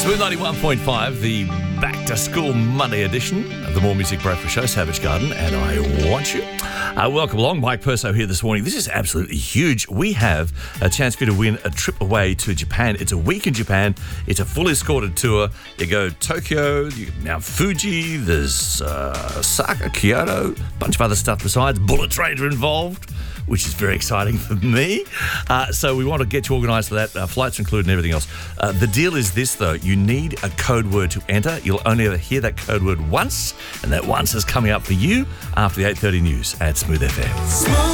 Smooth 91.5, the Back to School Monday edition of the More Music Breakfast Show, Savage Garden, and I Want You. Welcome along, Mike Perso here this morning. This is absolutely huge. We have a chance for you to win a trip away to Japan. It's a week in Japan. It's a fully escorted tour. You go Tokyo, Mount Fuji, there's Osaka, Kyoto, a bunch of other stuff besides. Bullet trains are involved, which is very exciting for me. So we want to get you organised for that. Flights are included and everything else. The deal is this, though. You need a code word to enter. You'll only ever hear that code word once, and that once is coming up for you after the 8:30 news at Smooth FM.